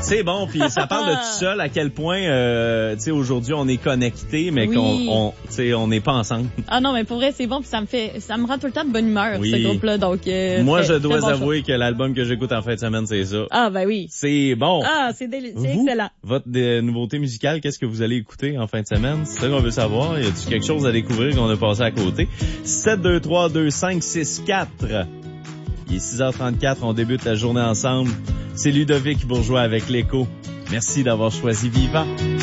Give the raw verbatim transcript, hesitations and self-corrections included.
C'est bon, puis ça parle de tout seul à quel point, euh, tu sais, aujourd'hui on est connectés, mais Oui. qu'on, on, tu sais, on n'est pas ensemble. Ah non, mais pour vrai, c'est bon, puis ça me fait, ça me rend tout le temps de bonne humeur, Oui. ce groupe-là, donc... Euh, Moi, très, je dois très bon avouer que l'album que j'écoute en fin de semaine, c'est ça. Ah, ben oui. C'est bon. Ah, c'est, déli- c'est Vous, excellent. votre euh, nouveauté musicale, qu'est-ce que vous allez écouter en fin de semaine? C'est ça qu'on veut savoir. Y a-t-il quelque chose à découvrir qu'on a passé à côté? sept deux trois deux cinq six quatre. Il est six heures trente-quatre, on débute la journée ensemble. C'est Ludovic Bourgeois avec l'Écho. Merci d'avoir choisi Vivant.